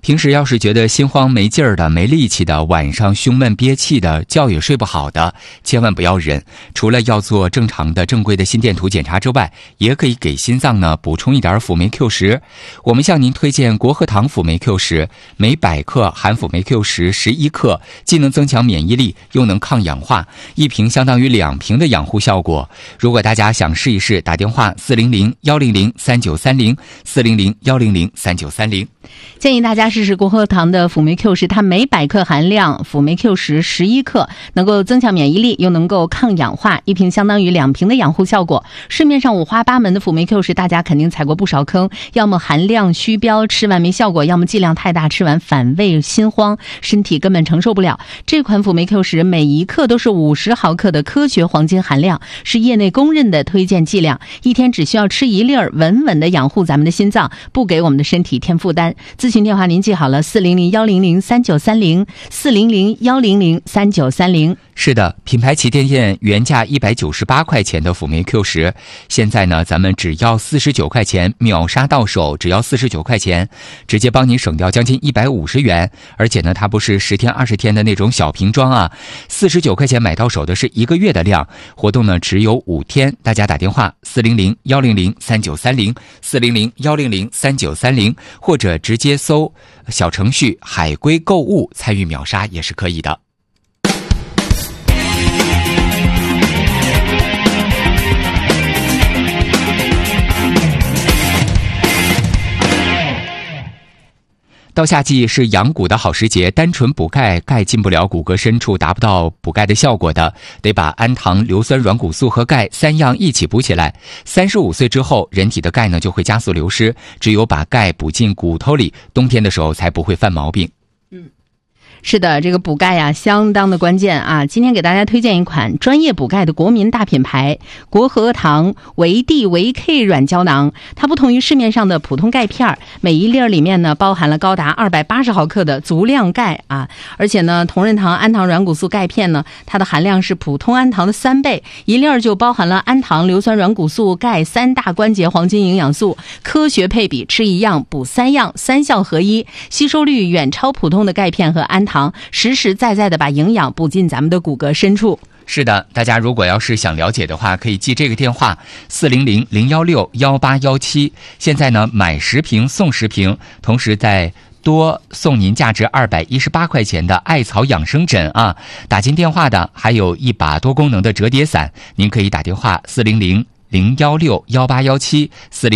平时要是觉得心慌没劲儿的、没力气的，晚上胸闷憋气的，觉也睡不好的，千万不要忍。除了要做正常的正规的心电图检查之外，也可以给心脏呢补充一点辅酶 Q10。我们向您推荐国和堂辅酶 Q10，每100克含辅酶 Q10 11克，既能增强免疫力，又能抗氧化，一瓶相当于2瓶的养护效果。如果大家想试一试，打电话400-100-3930，400-100-3930。 建议大家试试国和堂的辅酶 Q10，它每100克含量辅酶 Q10 11克，能够增强免疫力，又能够抗氧化，一瓶相当于2瓶的养护效果。市面上五花八门的辅酶 Q10，大家肯定踩过不少坑，要么含量虚标，吃完没效果，要么剂量太大，吃完反胃心慌，身体根本承受不了。这款辅酶 Q10 每1克都是50毫克的科学黄金含量，是业内公认的推荐剂量，一天只需要吃1粒儿，稳稳的养护咱们的心脏，不给我们的身体添负担。咨询电话您记好了，400-100-3930， 400-100-3930。 是的，品牌旗舰店原价198块钱的辅酶 Q10，现在呢咱们只要49块钱，秒杀到手，只要49块钱，直接帮你省掉将近150元。而且呢它不是10天20天的那种小瓶装啊，49块钱买到手的是1个月的量。活动呢只有5天，大家打电话400-100-3930， 400-100-3930，或者直接搜小程序海龟购物参与秒杀也是可以的。到夏季是养骨的好时节，单纯补钙，钙进不了骨骼深处，达不到补钙的效果的，得把氨糖、硫酸软骨素和钙3样一起补起来。35岁之后，人体的钙呢就会加速流失，只有把钙补进骨头里，冬天的时候才不会犯毛病。 是的，这个补钙呀相当的关键啊！今天给大家推荐一款专业补钙的国民大品牌国和堂维 D 维 K 软胶囊。它不同于市面上的普通钙片，每1粒里面呢包含了高达280毫克的足量钙啊！而且呢，同仁堂氨糖软骨素钙片呢，它的含量是普通氨糖的3倍，1粒就包含了氨糖、硫酸软骨素、钙3大关节黄金营养素，科学配比，吃1样补3样，3效合一，吸收率远超普通的钙片和氨糖，实实在在的把营养补进咱们的骨骼深处。 是的，大家如果要是想了解的话，可以记这个电话400-016-1817。现在呢买10瓶送10瓶，同时再多送您价值218块钱的艾草养生枕啊！打进电话的还有一把多功能的折叠伞，您可以打电话400-016-1817，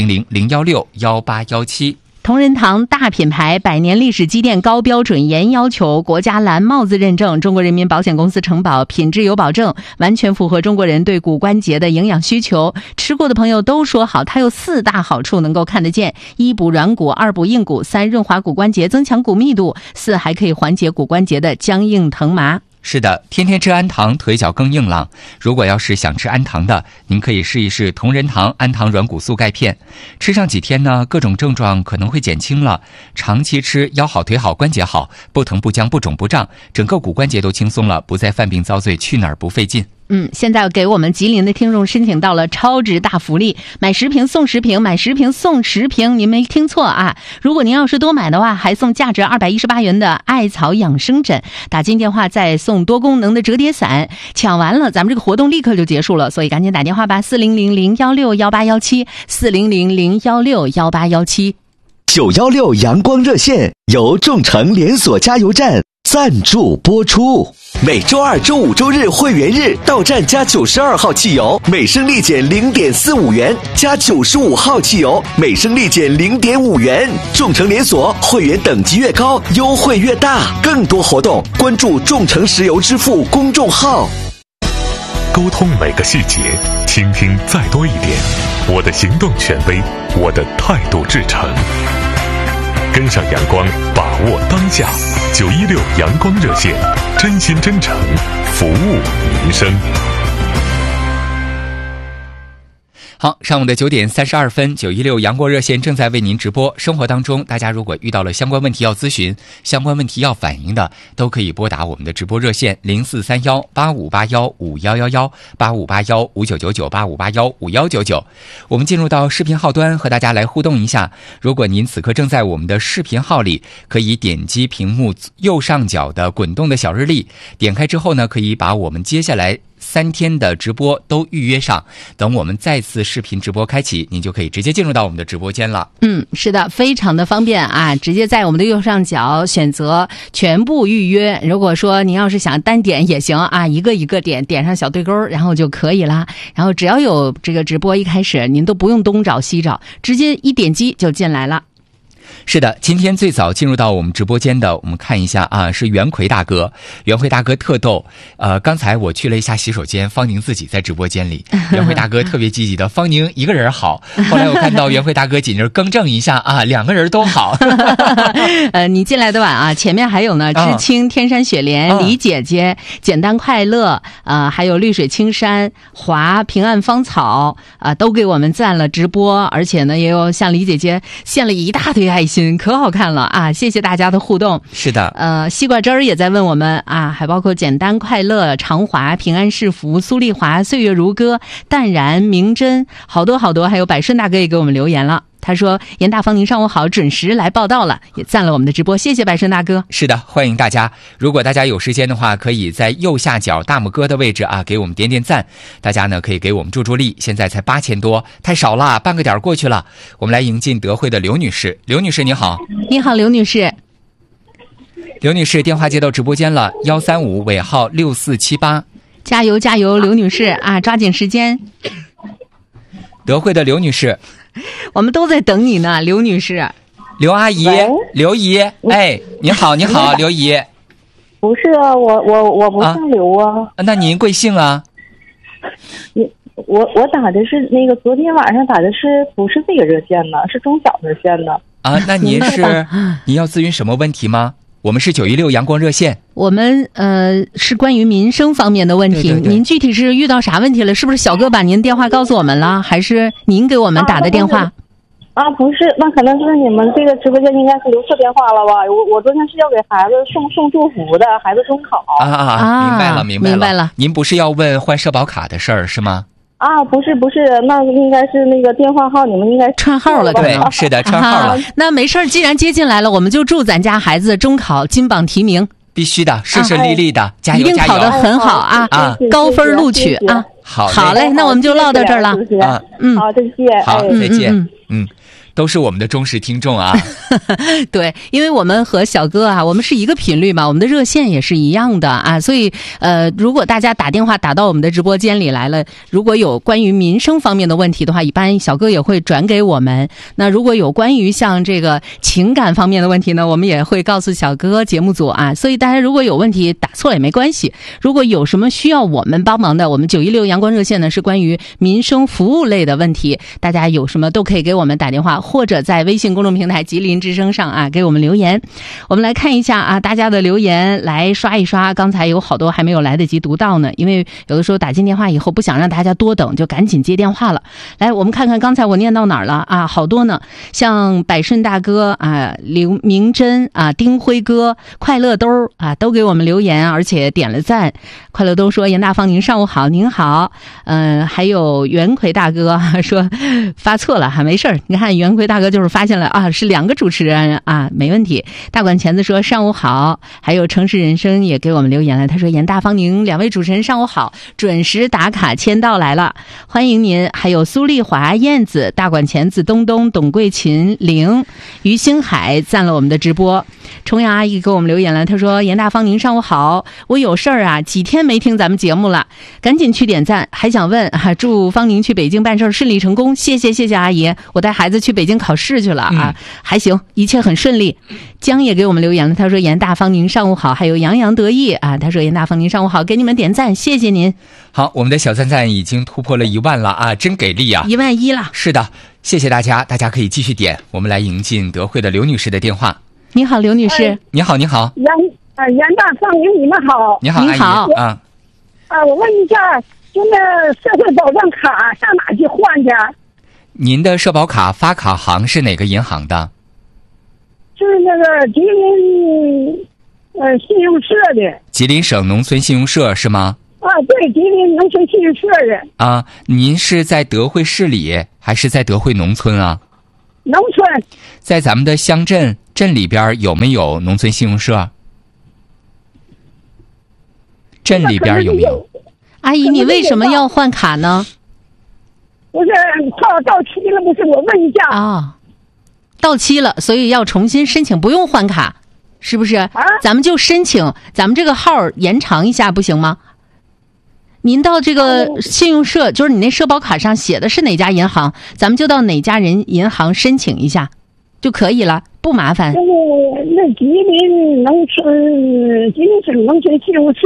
400-016-1817。 同仁堂大品牌，100年历史积淀，高标准严要求，国家蓝帽子认证，中国人民保险公司承保，品质有保证，完全符合中国人对骨关节的营养需求。吃过的朋友都说好，它有4大好处能够看得见：1补软骨，2补硬骨，3润滑骨关节，增强骨密度，4还可以缓解骨关节的僵硬疼麻。 是的，天天吃氨糖，腿脚更硬朗。如果要是想吃氨糖的，您可以试一试同仁堂氨糖软骨素钙片。吃上几天呢，各种症状可能会减轻了。长期吃，腰好腿好关节好，不疼不僵不肿不胀，整个骨关节都轻松了，不再犯病遭罪，去哪儿不费劲。 现在给我们吉林的听众申请到了超值大福利，买10瓶送10瓶，买10瓶送10瓶，您没听错啊！如果您要是多买的话，还送价值218元的艾草养生枕，打进电话再送多功能的折叠伞，抢完了咱们这个活动立刻就结束了，所以赶紧打电话吧，400-016-1817， 400-016-1817。 916阳光热线由众诚连锁加油站赞助播出。每周2、周5、周日会员日到站加92号汽油，每升力减 0.45 元，加95号汽油，每升力减 0.5 元。众诚连锁会员等级越高，优惠越大。更多活动关注众诚石油支付公众号。 沟通每个细节，倾听再多一点。我的行动权威，我的态度至诚。跟上阳光，把握当下。916阳光热线，真心真诚，服务民生。 好，上午的9点32分，916阳光热线正在为您直播。生活当中，大家如果遇到了相关问题要咨询、相关问题要反映的，都可以拨打我们的直播热线0431-8581-5511-8581-5999-8581-5199。我们进入到视频号端，和大家来互动一下。如果您此刻正在我们的视频号里，可以点击屏幕右上角的滚动的小日历，点开之后呢，可以把我们接下来3天的直播都预约上，等我们再次视频直播开启，您就可以直接进入到我们的直播间了。 是的，非常的方便啊，直接在我们的右上角选择全部预约。如果说您要是想单点也行啊，一个一个点上小对勾，然后就可以啦。然后只要有这个直播一开始，您都不用东找西找，直接一点击就进来了。 是的，今天最早进入到我们直播间的，我们看一下啊，是袁奎大哥。袁奎大哥特逗，刚才我去了一下洗手间，方宁自己在直播间里，袁奎大哥特别积极的，方宁一个人好。后来我看到袁奎大哥紧接着更正一下啊，2个人都好。 你进来的晚啊，前面还有呢，知青、天山雪莲、李姐姐、简单快乐，还有绿水青山、华、平安芳草都给我们赞了直播，而且呢，也有像李姐姐献了一大堆爱心，可好看了啊！谢谢大家的互动。 是的， 西瓜汁儿也在问我们啊，还包括简单快乐、长华、平安是福、苏丽华、岁月如歌、淡然、明真，好多好多，还有百顺大哥也给我们留言了。他说严大方您上午好，准时来报道了，也赞了我们的直播，谢谢百顺大哥。 是的，欢迎大家，如果大家有时间的话，可以在右下角大拇哥的位置啊，给我们点点赞。大家呢可以给我们助力，现在才8000多，太少了，半个点过去了。我们来迎进德惠的刘女士。刘女士你好。 你好，刘女士。 刘女士电话接到直播间了，135尾号6478。 加油加油，刘女士啊，抓紧时间。 德惠的刘女士， 我们都在等你呢，刘女士。 刘阿姨，刘姨，哎，你好，你好，刘姨。 不是啊，我不姓刘啊。 那您贵姓啊？ 我打的是那个，昨天晚上打的是不是这个热线呢？是中小热线的。 啊，那您要咨询什么问题吗？我们是916阳光热线。 我们是关于民生方面的问题。 对， 您具体是遇到啥问题了？是不是小哥把您电话告诉我们了，还是您给我们打的电话？ 不是，那可能是你们这个直播间应该是留错电话了吧？我昨天是要给孩子送祝福的，孩子中考。 明白了。您不是要问换社保卡的事儿是吗？ 不是，那应该是那个电话号，你们应该串号了， 对，是的，串号了。 那没事，既然接进来了，我们就祝咱家孩子中考金榜题名， 必须的，顺顺利利的，加油， 一定考得很好啊！高分录取啊！好嘞，那我们就唠到这儿了。 好，再见。 好，再见。都是我们的忠实听众啊。 对，因为我们和小哥啊，我们是一个频率嘛，我们的热线也是一样的啊，所以如果大家打电话打到我们的直播间里来了，如果有关于民生方面的问题的话，一般小哥也会转给我们。那如果有关于像这个情感方面的问题呢，我们也会告诉小哥节目组啊。所以大家如果有问题打错了也没关系，如果有什么需要我们帮忙的，我们916阳光热线呢是关于民生服务类的问题，大家有什么都可以给我们打电话，或者在微信公众平台吉林之声上啊给我们留言。我们来看一下啊，大家的留言来刷一刷，刚才有好多还没有来得及读到呢，因为有的时候打进电话以后不想让大家多等，就赶紧接电话了。来，我们看看刚才我念到哪儿了啊？好多呢，像百顺大哥啊、刘明真啊、丁辉哥、快乐兜啊都给我们留言，而且点了赞。快乐兜说严大方您上午好。您好。还有袁奎大哥说发错了哈，没事儿，你看袁奎大哥就是发现了啊，是2个主持人啊，没问题。大管钳子说上午好。还有城市人生也给我们留言了，他说严大方宁2位主持人上午好，准时打卡签到来了，欢迎您。还有苏丽华、燕子、大管钳子、东东、董桂琴、玲、于星海赞了我们的直播。重阳阿姨给我们留言了，她说严大方宁上午好，我有事儿啊，几天没听咱们节目了，赶紧去点赞，还想问祝方宁去北京办事顺利成功。谢谢阿姨，我带孩子去北京考试去了啊，还行，一切很顺利。江也给我们留言了，他说严大方宁上午好。还有洋洋得意啊，他说严大方宁上午好，给你们点赞，谢谢您。 好，我们的小赞赞已经突破了1万了啊，真给力啊 ！11000了。 是的，谢谢大家，大家可以继续点。我们来迎进德惠的刘女士的电话。 你好，刘女士。 你好。 严大方宁，你们好。 你好， 你好阿姨啊。 我问一下， 就那社会保障卡上哪去换去？ 您的社保卡发卡行是哪个银行的？ 就是那个吉林信用社的。 吉林省农村信用社是吗？ 啊，对，吉林农村信用社的。 啊，您是在德惠市里还是在德惠农村啊？ 农村。 在咱们的乡镇里边有没有农村信用社？镇里边有没有？ 阿姨，你为什么要换卡呢？ 不是到期了，不是我问一下啊，到期了，所以要重新申请，不用换卡，是不是？咱们就申请，咱们这个号延长一下，不行吗？您到这个信用社，就是你那社保卡上写的是哪家银行，咱们就到哪家银行申请一下就可以了，不麻烦。 那吉林省农村信用社，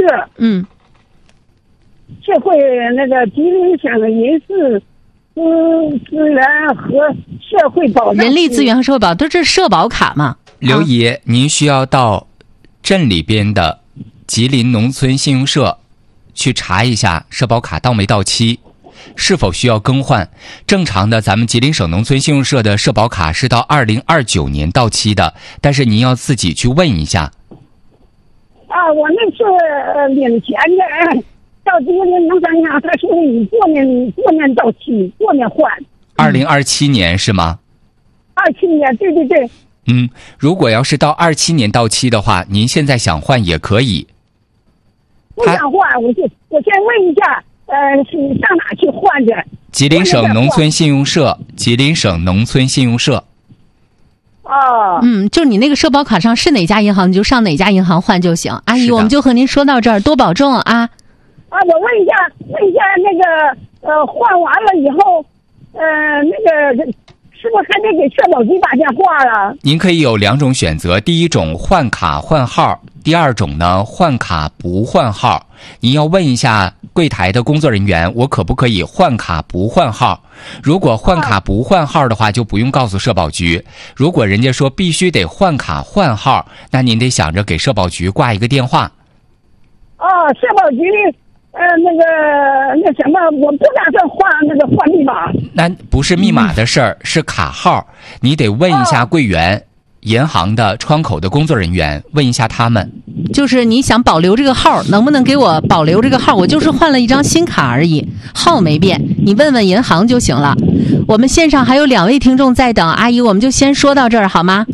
社会那个吉林省人事资源和社会保障， 人力资源和社会保障都是社保卡嘛。 刘姨，您需要到镇里边的吉林农村信用社去查一下社保卡到没到期，是否需要更换。正常的咱们吉林省农村信用社的社保卡是到2029年到期的，但是您要自己去问一下。 啊，我那是领钱的，到吉林农村银行，他说你过年到期，过年换。 2027年是吗 ？27年，对对对。 如果要是到27年到期的话，您现在想换也可以。 不想换，我先问一下，是上哪去换去？ 吉林省农村信用社，吉林省农村信用社。 哦。 就你那个社保卡上是哪家银行，你就上哪家银行换就行。阿姨，我们就和您说到这儿，多保重啊。 啊，我问一下那个换完了以后，那个是不是还得给社保局打电话了？ 您可以有2种选择，第一种换卡换号，第2种呢换卡不换号。您要问一下柜台的工作人员，我可不可以换卡不换号？如果换卡不换号的话，就不用告诉社保局。如果人家说必须得换卡换号，那您得想着给社保局挂一个电话。 哦，社保局。那什么，我不打算换密码。 那不是密码的事儿，是卡号。你得问一下柜员、银行的窗口的工作人员，问一下他们。 就是你想保留这个号，能不能给我保留这个号？我就是换了一张新卡而已，号没变。你问问银行就行了。我们线上还有2位听众在等，阿姨，我们就先说到这儿好吗？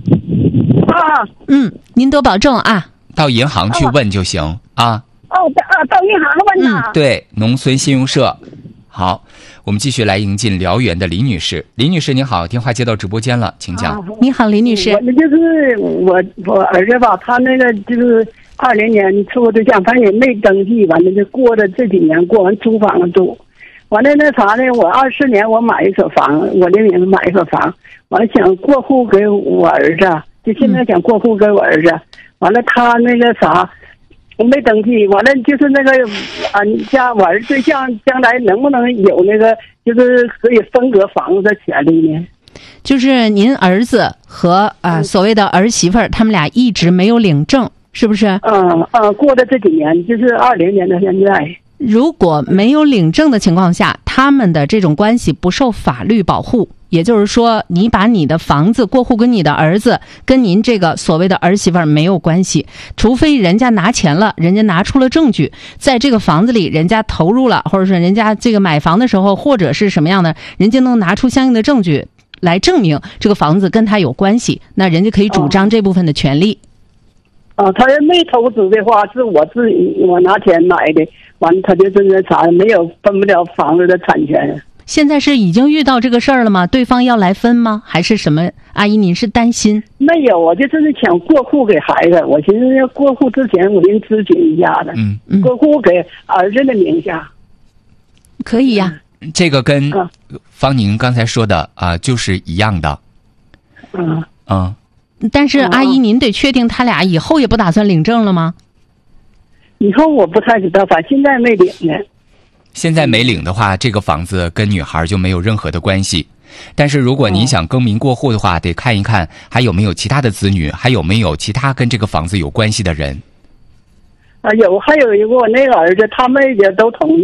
您多保重啊。 到银行去问就行啊。 到银行问呐。 对，农村信用社。好，我们继续来迎进辽源的李女士。李女士您好，电话接到直播间了，请讲。 你好，李女士。 我就是我儿子吧，他那个就是20年处过对象，他也没登记，完了就过了这几年过完租房住，完了那啥呢？我24年我买一所房，我的名字买一所房，完了想过户给我儿子，就现在想过户给我儿子，完了他那个啥。我没登记，完了就是那个家我儿子对象将来能不能有那个就是可以分割房子的权利呢？ 就是您儿子和所谓的儿媳妇儿，他们俩一直没有领证，是不是？ 过了这几年，就是20年到现在。 如果没有领证的情况下，他们的这种关系不受法律保护。也就是说，你把你的房子过户跟你的儿子，跟您这个所谓的儿媳妇儿没有关系，除非人家拿钱了，人家拿出了证据，在这个房子里人家投入了，或者是人家这个买房的时候，或者是什么样的，人家能拿出相应的证据来证明这个房子跟他有关系，那人家可以主张这部分的权利。 他要没投资的话，是我拿钱买的，完了他就真的啥没有分不了房子的产权。 现在是已经遇到这个事儿了吗？对方要来分吗？还是什么？阿姨，您是担心？ 没有，我就真是想过户给孩子。我寻思要过户之前，我先咨询一下子。过户给儿子的名下， 可以呀。 这个跟方宁刚才说的就是一样的。 但是阿姨，您得确定他俩以后也不打算领证了吗？ 以后我不太知道，反正现在没领呢。 现在没领的话，这个房子跟女孩就没有任何的关系。但是如果您想更名过户的话，得看一看还有没有其他的子女，还有没有其他跟这个房子有关系的人。 还有一个我那个儿子，他们也都同意。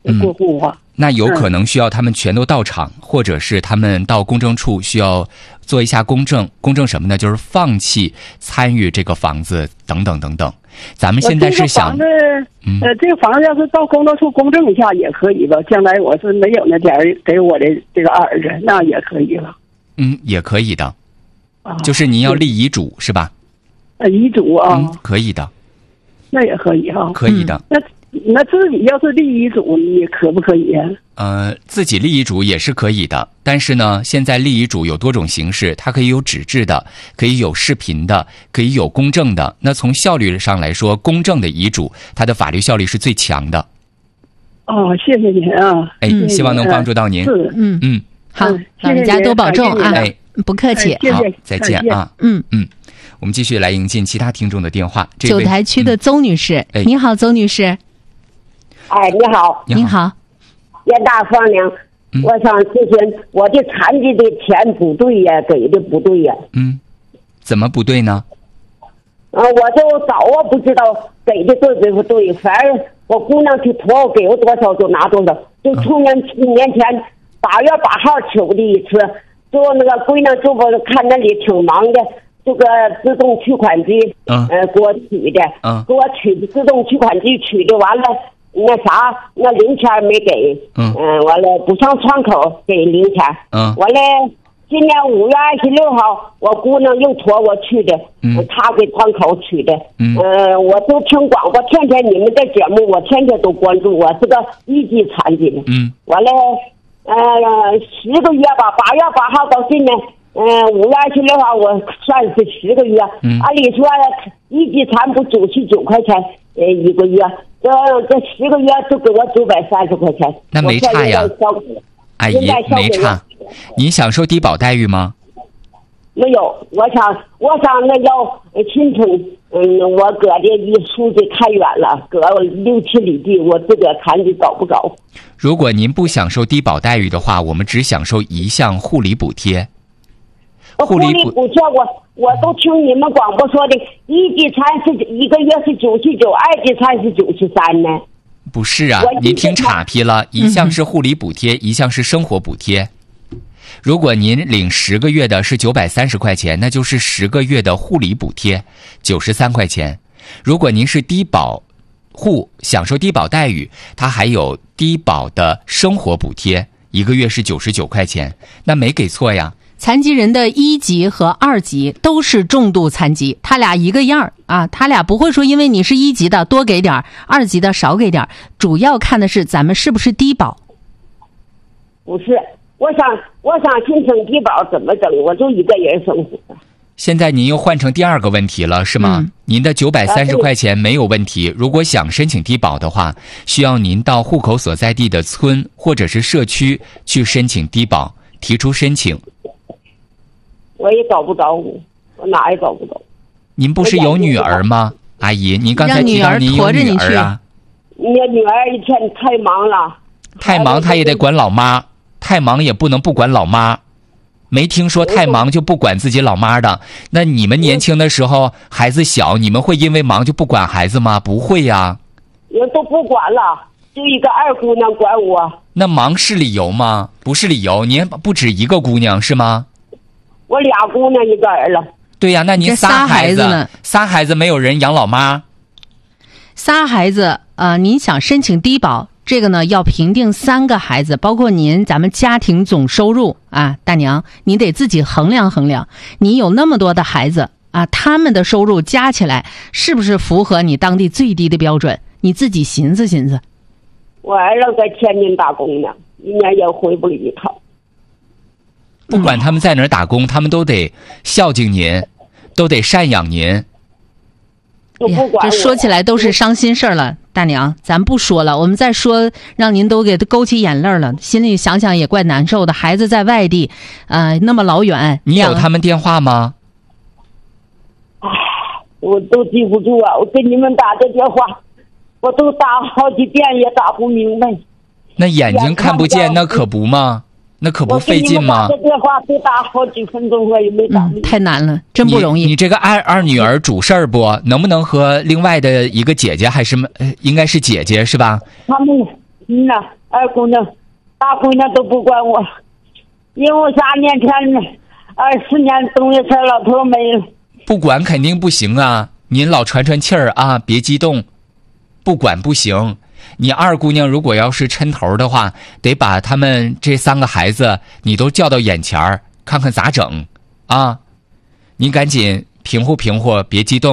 过户啊。 那有可能需要他们全都到场，或者是他们到公证处需要做一下公证。公证什么呢？就是放弃参与这个房子等等等等。咱们现在是想， 这个房子要是到公证处公证一下也可以吧？将来我是没有那点儿给我的这个儿子，那也可以了。 也可以的。就是您要立遗嘱是吧？ 遗嘱啊， 可以的。 那也可以哈。 可以的。 那自己要是立遗嘱，你可不可以呀？ 自己立遗嘱也是可以的，但是呢，现在立遗嘱有多种形式，它可以有纸质的，可以有视频的，可以有公证的。那从效率上来说，公证的遗嘱它的法律效力是最强的。 谢谢您啊！ 希望能帮助到您。 好，老人家多保重啊！不客气， 好，再见啊！我们继续来迎进其他听众的电话。 九台区的邹女士，你好，邹女士。 你好， 您好， 严大方娘，我想咨询我的残疾的钱不对呀，给的不对呀。 怎么不对呢？ 我就早不知道给的对不对，反正我姑娘去托我给我多少就拿多少，就去年前8月8号取的一次，就那个姑娘就我看那里挺忙的。这个自动取款机，给我取的，给我取的自动取款机取的完了，那零钱没给，完了不上窗口给零钱，完了今年5月26号，我姑娘又托我去的，她给窗口取的，我都听广播，天天你们的节目，我天天都关注，我是个1级残疾的，完了10个月吧，8月8号到今年。5月26号我算是10个月，按理说1级残不99块钱一个月，这10个月就给我930块钱， 那没差呀，阿姨没差。您享受低保待遇吗？ 没有，我想那要亲戚，我搁这一出去太远了，搁6、7里地，我自个残疾搞不搞？ 如果您不享受低保待遇的话，我们只享受一项护理补贴。 护理补贴我都听你们广播说的，1级残是一个月是99，2级残是93呢。 不是啊，您听岔劈了，一项是护理补贴，一项是生活补贴。如果您领10个月的是930块钱，那就是10个月的护理补贴93块钱。如果您是低保户，享受低保待遇，它还有低保的生活补贴，一个月是99块钱，那没给错呀。 残疾人的1级和2级都是重度残疾，他俩一个样啊，他俩不会说因为你是1级的多给点，2级的少给点，主要看的是咱们是不是低保。 不是，我想申请低保怎么整？我就一个人生活。 现在您又换成第2个问题了，是吗？您的930块钱没有问题，如果想申请低保的话，需要您到户口所在地的村或者是社区去申请低保，提出申请。 我也找不着我哪也找不着。 您不是有女儿吗？阿姨，您刚才提到您有女儿啊。 你女儿一天太忙了。 太忙她也得管老妈，太忙也不能不管老妈。没听说太忙就不管自己老妈的。那你们年轻的时候孩子小，你们会因为忙就不管孩子吗？不会呀。 我都不管了，就一个2姑娘管我。 那忙是理由吗？不是理由，您不止一个姑娘是吗？ 我2姑娘1个儿了。 对呀，那您仨孩子呢？3孩子没有人养老妈。 仨孩子您想申请低保，这个呢要评定3个孩子，包括咱们家庭总收入啊，大娘，你得自己衡量衡量，你有那么多的孩子啊，他们的收入加起来是不是符合你当地最低的标准？你自己寻思寻思。 我儿子在天津打工呢，1年也回不了一趟。 不管他们在哪儿打工，他们都得孝敬您，都得赡养您。 这说起来都是伤心事儿了，大娘，咱不说了，我们再说让您都给勾起眼泪了，心里想想也怪难受的。孩子在外地，那么老远， 你有他们电话吗？ 我都记不住啊！我给你们打的电话，我都打好几遍也打不明白。 那眼睛看不见，那可不吗？那可不费劲吗？ 我给你们打的电话都打好几分钟，我也没打明白。 太难了，真不容易。 你这个二女儿主事儿不？能不能和另外的一个姐姐，还是应该是姐姐是吧？ 他们二姑娘、大姑娘都不管我，因为3年前呢，20年冬月才老头没了。 不管肯定不行啊，您老喘喘气儿啊，别激动。不管不行，你二姑娘如果要是抻头的话，得把他们这3个孩子你都叫到眼前儿，看看咋整啊。您赶紧平复平复，别激动。